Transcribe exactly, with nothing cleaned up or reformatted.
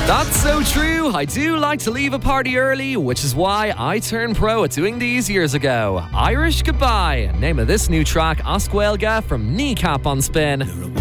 That's so true. I do like to leave a party early, which is why I turned pro at doing these years ago. Irish Goodbye. Name of this new track, Oscuelga from Kneecap on Spin.